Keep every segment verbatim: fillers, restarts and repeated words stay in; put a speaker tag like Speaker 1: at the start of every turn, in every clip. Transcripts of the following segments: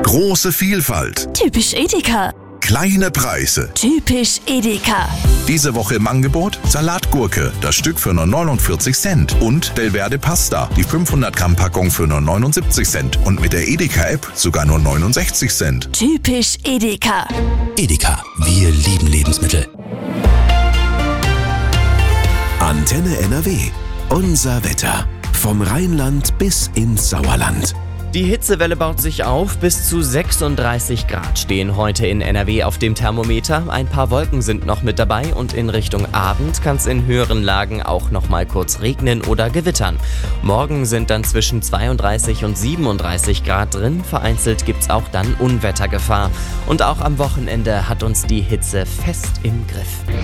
Speaker 1: Große Vielfalt.
Speaker 2: Typisch Edeka.
Speaker 1: Kleine Preise.
Speaker 2: Typisch Edeka.
Speaker 1: Diese Woche im Angebot Salatgurke, das Stück für nur neunundvierzig Cent. Und Delverde Pasta, die fünfhundert Gramm Packung für nur neunundsiebzig Cent. Und mit der Edeka-App sogar nur neunundsechzig Cent.
Speaker 2: Typisch Edeka.
Speaker 3: Edeka, wir lieben Lebensmittel.
Speaker 4: Antenne N R W. Unser Wetter. Vom Rheinland bis ins Sauerland.
Speaker 5: Die Hitzewelle baut sich auf. Bis zu sechsunddreißig Grad stehen heute in N R W auf dem Thermometer. Ein paar Wolken sind noch mit dabei und in Richtung Abend kann es in höheren Lagen auch noch mal kurz regnen oder gewittern. Morgen sind dann zwischen zweiunddreißig und siebenunddreißig Grad drin. Vereinzelt gibt es auch dann Unwettergefahr. Und auch am Wochenende hat uns die Hitze fest im Griff.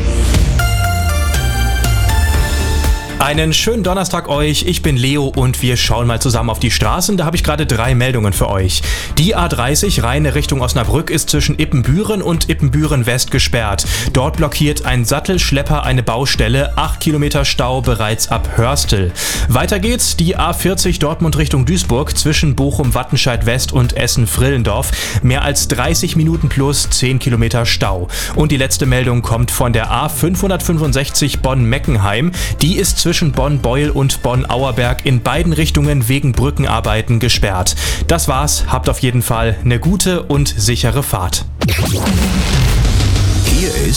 Speaker 6: Einen schönen Donnerstag euch, ich bin Leo und wir schauen mal zusammen auf die Straßen. Da habe ich gerade drei Meldungen für euch. Die A dreißig Rheine Richtung Osnabrück ist zwischen Ippenbüren und Ippenbüren West gesperrt. Dort blockiert ein Sattelschlepper eine Baustelle, acht Kilometer Stau bereits ab Hörstel. Weiter geht's, die A vierzig Dortmund Richtung Duisburg zwischen Bochum-Wattenscheid West und Essen-Frillendorf. Mehr als dreißig Minuten plus zehn Kilometer Stau. Und die letzte Meldung kommt von der A fünfhundertfünfundsechzig Bonn-Meckenheim. Die ist zwischen zwischen Bonn-Beuel und Bonn-Auerberg in beiden Richtungen wegen Brückenarbeiten gesperrt. Das war's, habt auf jeden Fall eine gute und sichere Fahrt.
Speaker 4: Hier ist